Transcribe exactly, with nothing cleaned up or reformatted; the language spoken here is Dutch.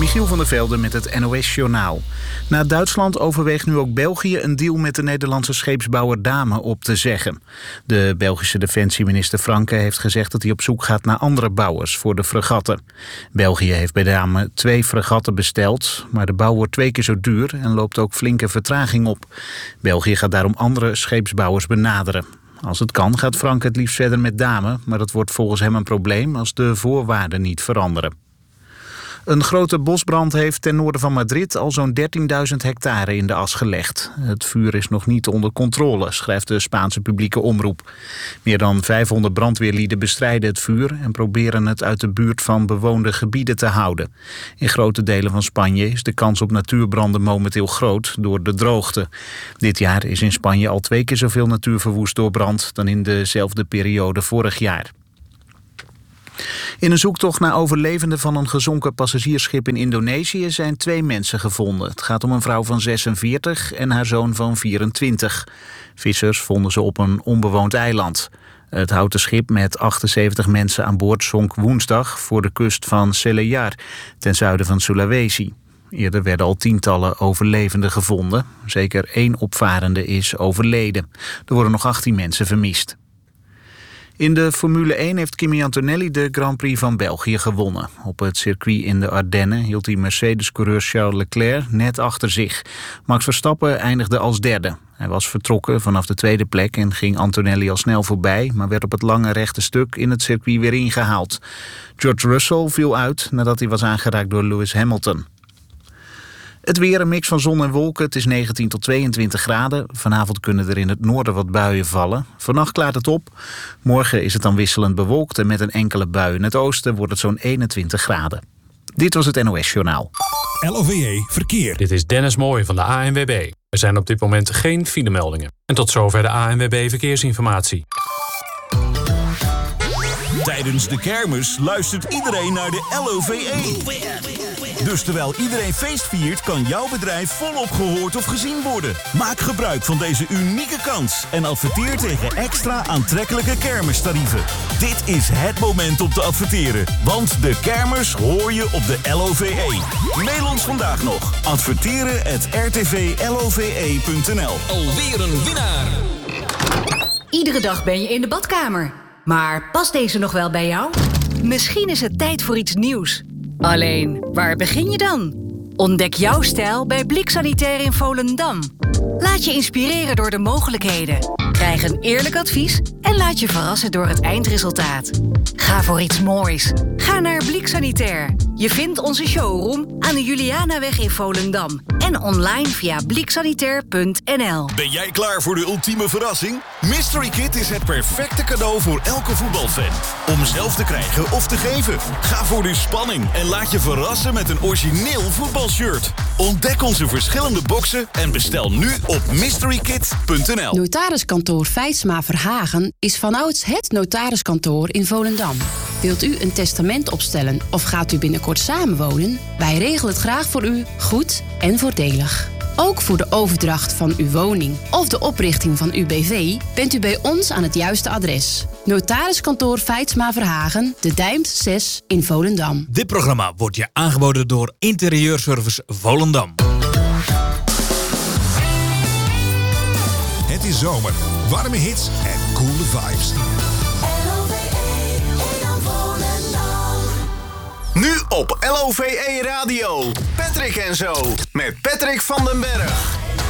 Michiel van der Velde met het N O S-journaal. Na Duitsland overweegt nu ook België een deal met de Nederlandse scheepsbouwer Damen op te zeggen. De Belgische defensieminister Franke heeft gezegd dat hij op zoek gaat naar andere bouwers voor de fregatten. België heeft bij Damen twee fregatten besteld, maar de bouw wordt twee keer zo duur en loopt ook flinke vertraging op. België gaat daarom andere scheepsbouwers benaderen. Als het kan gaat Franke het liefst verder met Damen, maar dat wordt volgens hem een probleem als de voorwaarden niet veranderen. Een grote bosbrand heeft ten noorden van Madrid al zo'n dertienduizend hectare in de as gelegd. Het vuur is nog niet onder controle, schrijft de Spaanse publieke omroep. Meer dan vijfhonderd brandweerlieden bestrijden het vuur en proberen het uit de buurt van bewoonde gebieden te houden. In grote delen van Spanje is de kans op natuurbranden momenteel groot door de droogte. Dit jaar is in Spanje al twee keer zoveel natuur verwoest door brand dan in dezelfde periode vorig jaar. In een zoektocht naar overlevenden van een gezonken passagiersschip in Indonesië zijn twee mensen gevonden. Het gaat om een vrouw van zesenveertig en haar zoon van vierentwintig. Vissers vonden ze op een onbewoond eiland. Het houten schip met achtenzeventig mensen aan boord zonk woensdag voor de kust van Selayar, ten zuiden van Sulawesi. Eerder werden al tientallen overlevenden gevonden. Zeker één opvarende is overleden. Er worden nog achttien mensen vermist. In de Formule één heeft Kimi Antonelli de Grand Prix van België gewonnen. Op het circuit in de Ardennen hield hij Mercedes-coureur Charles Leclerc net achter zich. Max Verstappen eindigde als derde. Hij was vertrokken vanaf de tweede plek en ging Antonelli al snel voorbij, maar werd op het lange rechte stuk in het circuit weer ingehaald. George Russell viel uit nadat hij was aangeraakt door Lewis Hamilton. Het weer, een mix van zon en wolken. Het is negentien tot tweeëntwintig graden. Vanavond kunnen er in het noorden wat buien vallen. Vannacht klaart het op. Morgen is het dan wisselend bewolkt en met een enkele bui in het oosten wordt het zo'n eenentwintig graden. Dit was het N O S-journaal. L O V E Verkeer. Dit is Dennis Mooij van de A N W B. Er zijn op dit moment geen filemeldingen. En tot zover de A N W B Verkeersinformatie. Tijdens de kermis luistert iedereen naar de L O V E. Dus terwijl iedereen feest viert, kan jouw bedrijf volop gehoord of gezien worden. Maak gebruik van deze unieke kans en adverteer tegen extra aantrekkelijke kermistarieven. Dit is het moment om te adverteren, want de kermis hoor je op de L O V E. Mail ons vandaag nog. Adverteren at r t v l o v e punt n l. Alweer een winnaar. Iedere dag ben je in de badkamer. Maar past deze nog wel bij jou? Misschien is het tijd voor iets nieuws. Alleen, waar begin je dan? Ontdek jouw stijl bij Blik Sanitair in Volendam. Laat je inspireren door de mogelijkheden. Krijg een eerlijk advies en laat je verrassen door het eindresultaat. Ga voor iets moois. Ga naar Blik Sanitair. Je vindt onze showroom aan de Julianaweg in Volendam. En online via blik sanitair punt n l. Ben jij klaar voor de ultieme verrassing? Mystery Kit is het perfecte cadeau voor elke voetbalfan. Om zelf te krijgen of te geven. Ga voor de spanning en laat je verrassen met een origineel voetbalshirt. Ontdek onze verschillende boxen en bestel nu op mystery kit punt n l. Notariskantoor Feitsma Verhagen is vanouds het notariskantoor in Volendam. Wilt u een testament opstellen of gaat u binnenkort samenwonen? Wij regelen het graag voor u, goed en voordelig. Ook voor de overdracht van uw woning of de oprichting van uw B V bent u bij ons aan het juiste adres. Notariskantoor Feitsma Verhagen, de Dijmt zes in Volendam. Dit programma wordt je aangeboden door Interieurservice Volendam. Het is zomer, warme hits en coole vibes. Nu op L O V E Radio. Patrick en Zo. Met Patrick van den Berg.